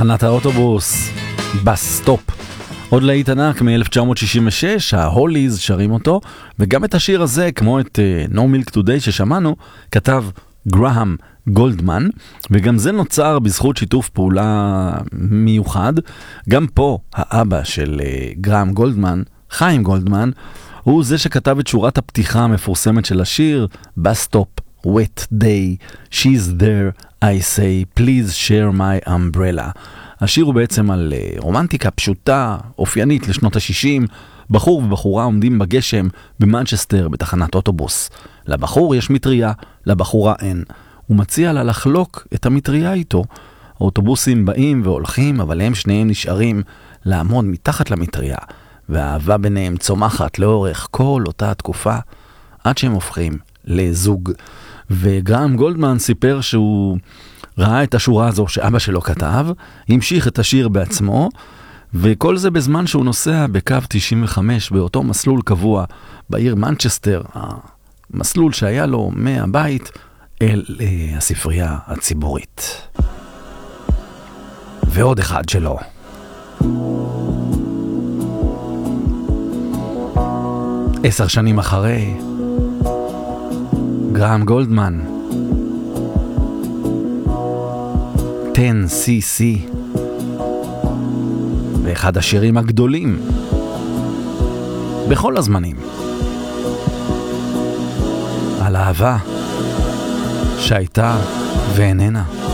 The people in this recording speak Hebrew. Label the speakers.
Speaker 1: תחנת האוטובוס, בסטופ. עוד להיט ענק מ-1966, ההוליז שרים אותו, וגם את השיר הזה, כמו את No Milk Today ששמענו, כתב גרהם גולדמן, וגם זה נוצר בזכות שיתוף פעולה מיוחד. גם פה האבא של גרהם גולדמן, חיים גולדמן, הוא זה שכתב את שורת הפתיחה המפורסמת של השיר, בסטופ, wet day, she's there, I say, please share my umbrella. השיר הוא בעצם על רומנטיקה פשוטה, אופיינית לשנות ה-60, בחור ובחורה עומדים בגשם במנצ'סטר בתחנת אוטובוס. לבחור יש מטריה, לבחורה אין. הוא מציע לה לחלוק את המטריה איתו. האוטובוסים באים והולכים, אבל הם שניהם נשארים לעמוד מתחת למטריה, והאהבה ביניהם צומחת לאורך כל אותה תקופה, עד שהם הופכים לזוג. וגרהם גולדמן סיפר שהוא ראה את השורה הזו שאבא שלו כתב, המשיך את השיר בעצמו, וכל זה בזמן שהוא נוסע בקו 95 באותו מסלול קבוע בעיר מנצ'סטר, המסלול שהיה לו מהבית אל הספרייה הציבורית. ועוד אחד שלו. עשר שנים אחרי, גרהם גולדמן, 10cc, ואחד השירים הגדולים בכל הזמנים, על אהבה שהייתה ואיננה.